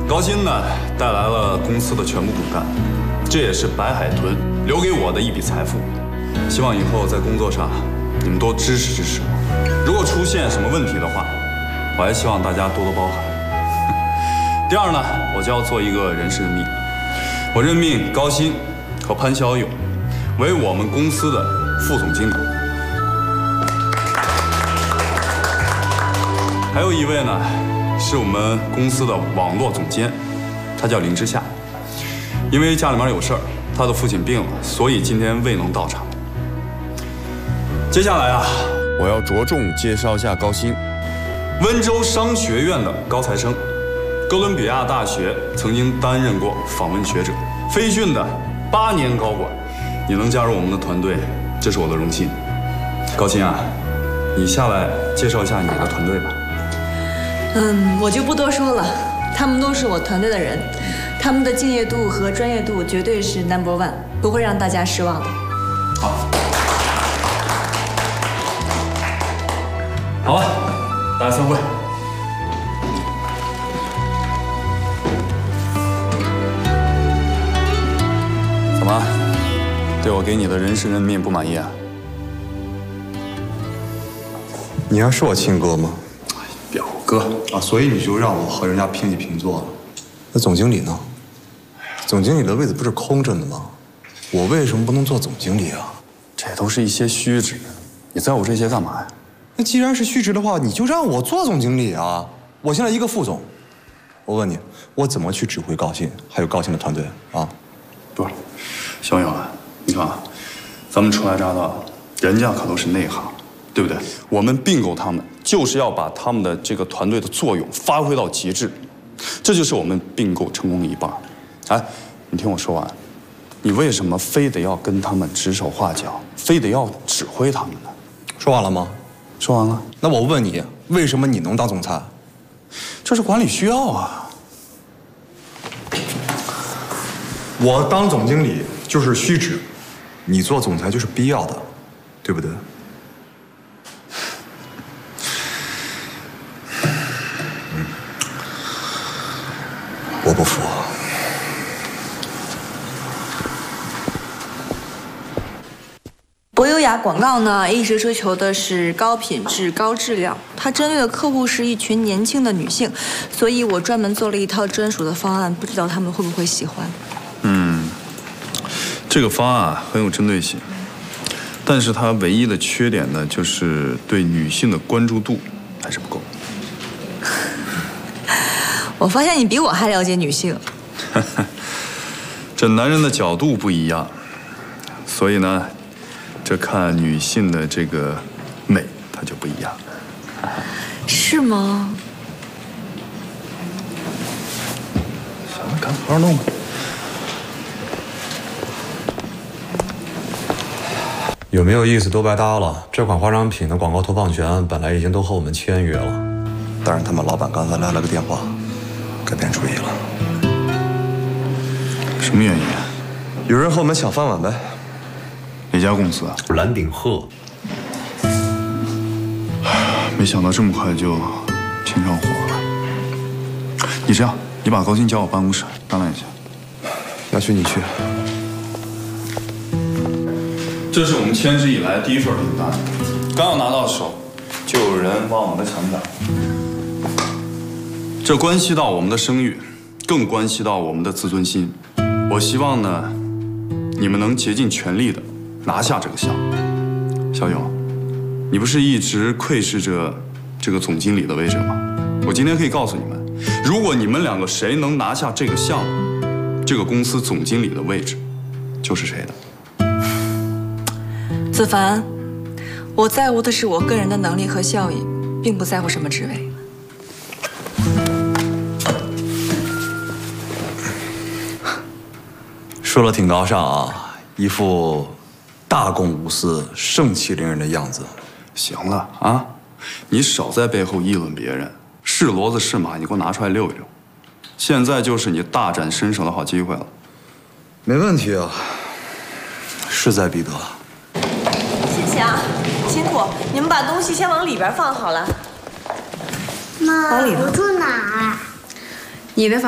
高鑫呢带来了公司的全部骨干，这也是白海豚留给我的一笔财富。希望以后在工作上你们多支持支持我。如果出现什么问题的话，我还希望大家多多包涵。第二呢，我就要做一个人事任命，我任命高鑫和潘小勇为我们公司的副总经理。还有一位呢，是我们公司的网络总监，他叫林之夏。因为家里面有事儿，他的父亲病了，所以今天未能到场。接下来啊，我要着重介绍一下高鑫，温州商学院的高材生，哥伦比亚大学曾经担任过访问学者，飞讯的8年高管。你能加入我们的团队，这是我的荣幸。高鑫啊，你下来介绍一下你的团队吧。 我就不多说了，他们都是我团队的人，他们的敬业度和专业度绝对是 No.1， 不会让大家失望的。 好，好了，大家散会。怎么，对我给你的人事任命不满意啊？ 你还是我亲哥吗？ 表哥啊，所以你就让我和人家平起平坐了。那总经理呢？总经理的位子不是空着呢吗？我为什么不能做总经理啊？ 这都是一些虚职，你在乎这些干嘛呀？ 那既然是虚职的话，你就让我做总经理啊！我现在一个副总，我问你，我怎么去指挥高鑫还有高鑫的团队啊？ 不是，小勇啊，你看啊，咱们初来乍到，人家可都是内行，对不对？我们并购他们，就是要把他们的这个团队的作用发挥到极致，这就是我们并购成功的一半。哎，你听我说完，你为什么非得要跟他们指手画脚，非得要指挥他们呢？ 说完了吗？ 说完了。 那我问你，为什么你能当总裁？ 这是管理需要啊。 我当总经理就是虚职，你做总裁就是必要的，对不对？我不服。 博优雅广告呢，一直追求的是高品质、高质量。它针对的客户是一群年轻的女性，所以我专门做了一套专属的方案，不知道他们会不会喜欢。 这个方案很有针对性，但是它唯一的缺点呢，就是对女性的关注度还是不够。 我发现你比我还了解女性。 这男人的角度不一样，所以呢，这看女性的这个美，它就不一样。 是吗？ 行了，赶紧好好弄吧。 有没有意思都白搭了。这款化妆品的广告投放权本来已经都和我们签约了，但是他们老板刚才来了个电话，改变主意了。 什么原因？ 有人和我们抢饭碗呗。 哪家公司啊？ 蓝鼎鹤。 没想到这么快就签上火了。你这样，你把高鑫叫我办公室商量一下。 那去你去。 这是我们签制以来第一份订单，刚要拿到手，就有人挖我们的墙角。这关系到我们的声誉，更关系到我们的自尊心。我希望呢，你们能竭尽全力的拿下这个项目。小勇，你不是一直窥视着这个总经理的位置吗？我今天可以告诉你们，如果你们两个谁能拿下这个项目，这个公司总经理的位置就是谁的。 子凡，我在乎的是我个人的能力和效益，并不在乎什么职位。 说了挺高尚啊，一副大公无私、盛气凌人的样子。 行了啊，你少在背后议论别人，是骡子是马，你给我拿出来溜一溜。现在就是你大展身手的好机会了。 没问题啊，势在必得。 谢谢啊，辛苦你们把东西先往里边放好了。 妈， 往里头我住哪儿？ 你的房。